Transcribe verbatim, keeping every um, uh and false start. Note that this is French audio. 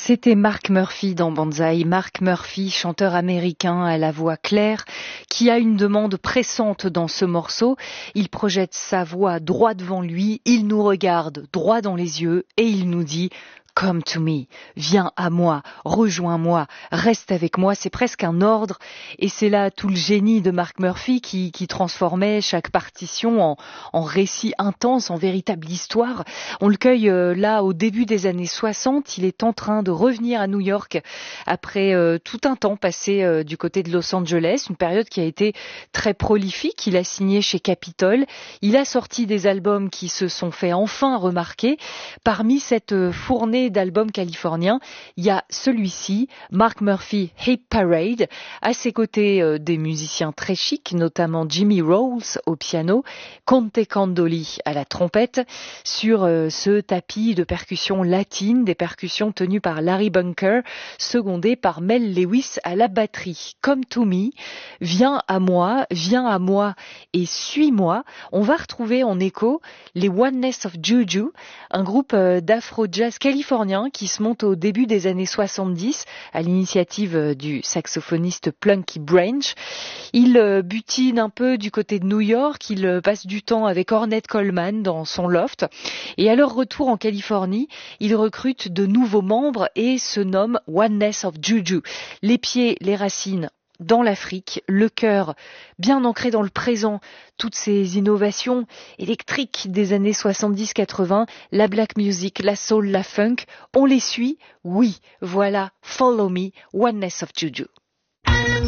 C'était Mark Murphy dans Banzai. Mark Murphy, chanteur américain à la voix claire, qui a une demande pressante dans ce morceau. Il projette sa voix droit devant lui, il nous regarde droit dans les yeux et il nous dit « Come to me, viens à moi, rejoins-moi, reste avec moi ». C'est presque un ordre et c'est là tout le génie de Mark Murphy qui, qui transformait chaque partition en, en récit intense, en véritable histoire. On le cueille euh, là au début des années soixante. Il est en train de revenir à New York après euh, tout un temps passé euh, du côté de Los Angeles, une période qui a été très prolifique. Il a signé chez Capitol. Il a sorti des albums qui se sont fait enfin remarquer. Parmi cette euh, fournée d'albums californiens, il y a celui-ci, Mark Murphy Hit Parade. À ses côtés, euh, des musiciens très chics, notamment Jimmy Rolls au piano, Conte Candoli à la trompette, sur euh, ce tapis de percussions latines, des percussions tenues par Larry Bunker, secondé par Mel Lewis à la batterie. Come to me, viens à moi, viens à moi et suis-moi. On va retrouver en écho les Oneness of Juju, un groupe euh, d'afro-jazz californien qui se monte au début des années soixante-dix à l'initiative du saxophoniste Plunky Branch. Il euh, butine un peu du côté de New York, il euh, passe du temps avec Ornette Coleman dans son loft et à leur retour en Californie, il recrute de nouveaux membres et se nomme Oneness of Juju. Les pieds, les racines dans l'Afrique, le cœur bien ancré dans le présent, toutes ces innovations électriques des années soixante-dix quatre-vingts, la black music, la soul, la funk, on les suit? Oui, voilà, Follow Me, Oneness of Juju.